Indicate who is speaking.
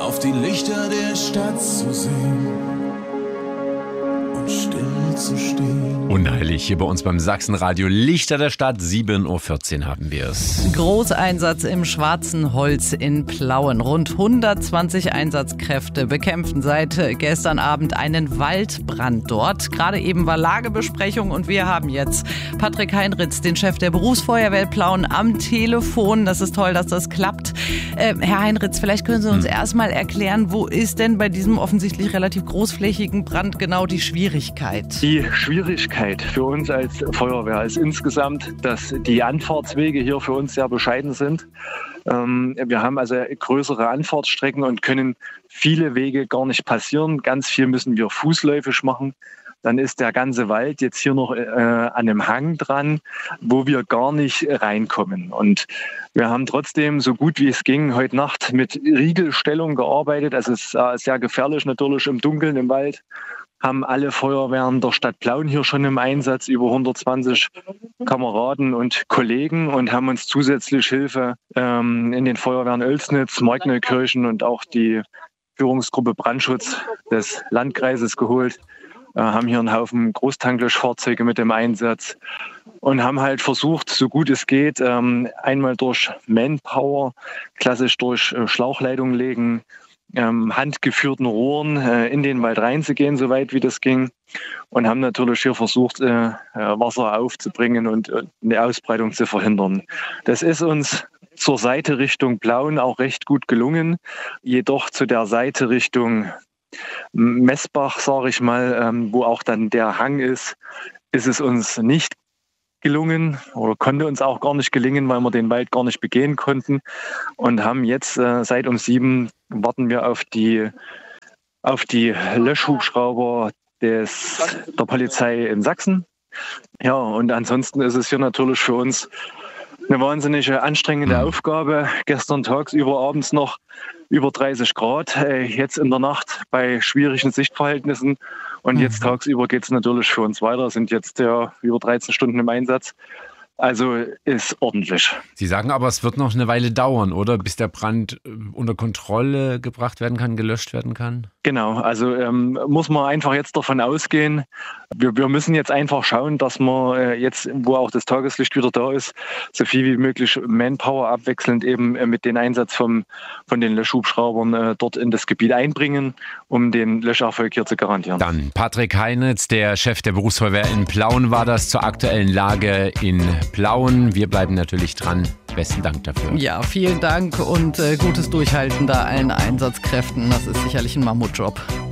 Speaker 1: auf die Lichter der Stadt zu sehen und still zu stehen.
Speaker 2: Unheilig hier bei uns beim Sachsenradio. Lichter der Stadt, 7.14 Uhr haben wir es.
Speaker 3: Großeinsatz im Schwarzen Holz in Plauen. Rund 120 Einsatzkräfte bekämpfen seit gestern Abend einen Waldbrand dort. Gerade eben war Lagebesprechung und wir haben jetzt Patrick Heinritz, den Chef der Berufsfeuerwehr Plauen, am Telefon. Das ist toll, dass das klappt. Herr Heinritz, vielleicht können Sie uns erstmal erklären, wo ist denn bei diesem offensichtlich relativ großflächigen Brand genau die Schwierigkeit?
Speaker 4: Die Schwierigkeit für uns als Feuerwehr ist insgesamt, dass die Anfahrtswege hier für uns sehr bescheiden sind. Wir haben also größere Anfahrtsstrecken und können viele Wege gar nicht passieren. Ganz viel müssen wir fußläufig machen. Dann ist der ganze Wald jetzt hier noch an einem Hang dran, wo wir gar nicht reinkommen. Und wir haben trotzdem, so gut wie es ging, heute Nacht mit Riegelstellung gearbeitet. Also es ist sehr gefährlich natürlich im Dunkeln im Wald. Haben alle Feuerwehren der Stadt Plauen hier schon im Einsatz, über 120 Kameraden und Kollegen, und haben uns zusätzlich Hilfe in den Feuerwehren Oelsnitz, Markneukirchen und auch die Führungsgruppe Brandschutz des Landkreises geholt. Haben hier einen Haufen Großtanklöschfahrzeuge mit im Einsatz und haben halt versucht, so gut es geht, einmal durch Manpower, klassisch durch Schlauchleitungen legen, handgeführten Rohren in den Wald reinzugehen, so weit wie das ging, und haben natürlich hier versucht, Wasser aufzubringen und eine Ausbreitung zu verhindern. Das ist uns zur Seite Richtung Plauen auch recht gut gelungen, jedoch zu der Seite Richtung Messbach, sage ich mal, wo auch dann der Hang ist es uns nicht gelungen oder konnte uns auch gar nicht gelingen, weil wir den Wald gar nicht begehen konnten, und haben jetzt seit um 7 warten wir auf die Löschhubschrauber der Polizei in Sachsen. Ja, und ansonsten ist es hier natürlich für uns eine wahnsinnige anstrengende Aufgabe. Gestern tagsüber abends noch über 30 Grad, jetzt in der Nacht bei schwierigen Sichtverhältnissen, und jetzt tagsüber geht es natürlich für uns weiter, sind jetzt ja über 13 Stunden im Einsatz. Also ist ordentlich.
Speaker 2: Sie sagen aber, es wird noch eine Weile dauern, oder? Bis der Brand unter Kontrolle gebracht werden kann, gelöscht werden kann?
Speaker 4: Genau, also muss man einfach jetzt davon ausgehen, wir müssen jetzt einfach schauen, dass wir jetzt, wo auch das Tageslicht wieder da ist, so viel wie möglich Manpower abwechselnd eben mit dem Einsatz von den Löschhubschraubern dort in das Gebiet einbringen, um den Löscherfolg hier zu garantieren.
Speaker 2: Dann Patrick Heinritz, der Chef der Berufsfeuerwehr in Plauen, war das zur aktuellen Lage in Plauen. Wir bleiben natürlich dran. Besten Dank dafür.
Speaker 3: Ja, vielen Dank und gutes Durchhalten da allen Einsatzkräften. Das ist sicherlich ein Mammutjob.